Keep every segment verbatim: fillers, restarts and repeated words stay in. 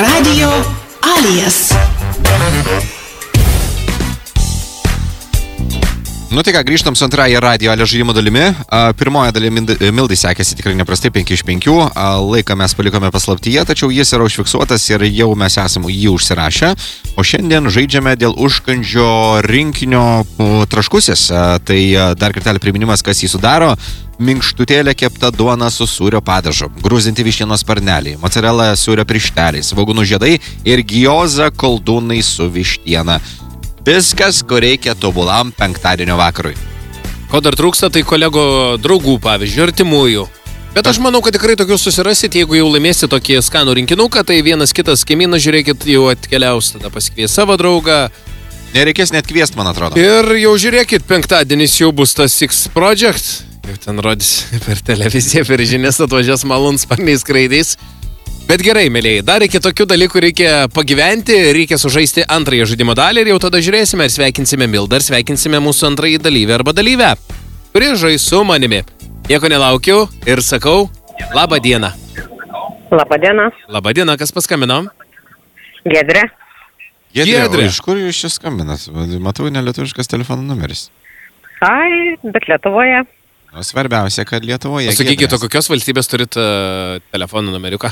Radio Alias. Nu tai ką, grįžtam su antrąją Radio Alias žaidimo dalimi. Pirmoje dalimi Mildai sekėsi tikrai neprastai, penki iš penkių. Laiką mes palikome paslaptyje, tačiau jis yra užfiksuotas ir jau mes esame jį užsirašę. O šiandien žaidžiame dėl užkandžio rinkinio traškusis. Tai dar kartelį priminimas, kas jį sudaro. Minkštutėlė kepta duona su sūrio padažu, grūzinti vištienos sparneliai, mozzarella sūrio piršteliai, svogūnų žiedai ir gioza koldūnai su vištiena. Viskas, ko reikia tobulam penktadienio vakarui. Ko dar trūksta, tai kolego draugų, pavyzdžiui, artimųjų. Bet aš manau, kad tikrai tokius susirasit, jeigu jau laimėsi tokį skanų rinkinuką, tai vienas kitas kaimynas, žiūrėkit, jau atkeliaus, tada pasikvies savo draugą. Nereikės net kviest, man atrodo. Ir jau žiūrėkit, penktadienis jau bus tas X Project. Jau ten rodys per televiziją, per žinias atvažias malūnsparniais skraidys. Bet gerai, mėlyjei, dar iki tokių dalykų reikia pagyventi, reikia sužaisti antrąją žaidimo dalį ir jau tada žiūrėsime ir sveikinsime Mildą ir sveikinsime mūsų antrąjį dalyvį arba dalyvę, kuri žais su manimi. Nieko nelaukiu ir sakau, labą dieną. Labą dieną. Labą dieną, kas paskambino? Giedrė. Giedrė, o iš kur jūs čia skambinat? Matau, nelietuviškas telefono numeris. Ai, bet Lietuvoje. O svarbiausia, kad Lietuvoje. O sakykite, kokios valstybės turit uh, telefono numeriuką?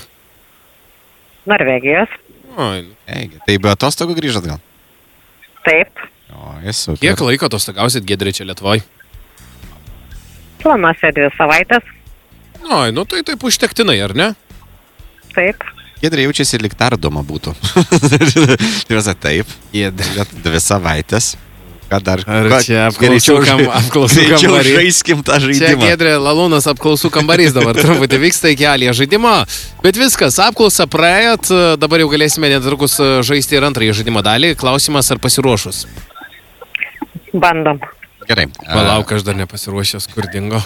Norvegijos. Oi. Eigi, tai be atostogų grįžat gal? Taip. O, esu. Kiek laiko atostogausit, Giedrė, čia Lietuvoje? Planuose dvi savaitės. Oi, nu tai taip užtektinai, ar ne? Taip. Giedrė jaučiasi lyg tardoma būtų. Tai visą taip. Giedrė. Dvi savaitės. Ką dar? Ar čia apklausų, kam, apklausų kambarys? Žaiskim tą žaidimą. Čia Giedrė Lalūnas apklausų kambarys dabar truputį vyksta iki Alias žaidimo. Bet viskas, apklausą praėjot, dabar jau galėsime netrukus žaisti ir antrąjį žaidimo dalį. Klausimas, ar pasiruošus? Bandom. Gerai. Palauk, aš dar nepasiruošęs, kur dingo.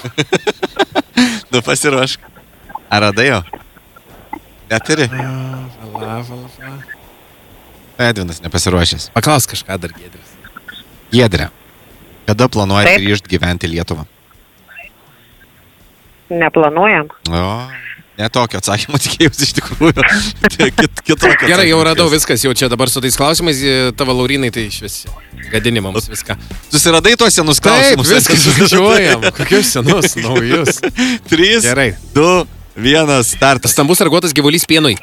Nu pasiruošk. Ar radai jo? Neturi? Vala, vala, vala. Edvinas nepasiruošęs. Paklaus kažką dar, Giedrės. Giedrė, kada planuojat Taip. grįžti gyventi Lietuvą? Neplanuojam. O, ne tokio atsakymo tikėjausi iš tikrųjų. Kit, kitokio Gerai, jau radau tikėjausi. viskas, jau čia dabar su tais klausimais, tavo Laurinai, tai iš vis gadinimams viską. Susiradai tuos senus Taip, klausimus. viskas suskaičiuojam. Kokius senus, naujus. Trys, Gerai. du, vienas, startas. Stambus raguotas gyvulys pienui.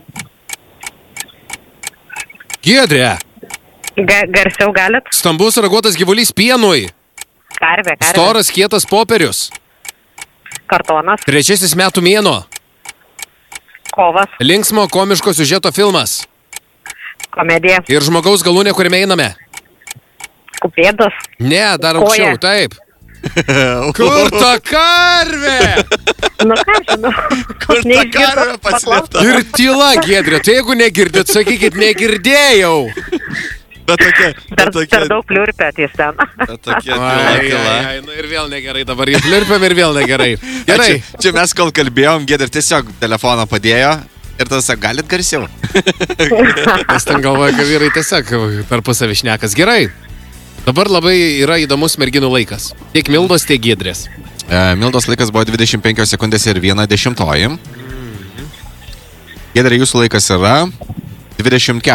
Giedrė! Ga garsiau galit? Stambus raguotas gyvulys pienui. Karvė, karvė. Storas kietas popierius. Kartonas. Trečiasis metų mėnuo. Kovas. Linksmo komiško siužeto filmas. Komedija. Ir žmogaus galūnė, kuriame einame. Kupėdas. Ne, dar Koja. aukščiau, taip. Kur ta karvė? Nu ką žinau. Kur ta karvė paslėpta? Ir tyla, Giedrė, tai jeigu negirdėt, sakykit, negirdėjau. Bet tokia, Per, bet tokia, per daug pliurpėt į sceną. bet tokia tyla, Ai, tyla. ai, ai, nu ir vėl negerai dabar, jį plirpiam ir vėl negerai. Gerai. Čia, čia mes kol kalbėjom, Giedrė tiesiog telefoną padėjo ir tada sako, galit garsiau. Nes ten galvoja, kad vyrai tiesiog per pusę višnekas. Gerai. Dabar labai yra įdomus merginų laikas. Tiek Mildos, tiek Giedrės. E, Mildos laikas buvo dvidešimt penkios sekundės ir viena dešimtoji. Giedrė, jūsų laikas yra dvidešimt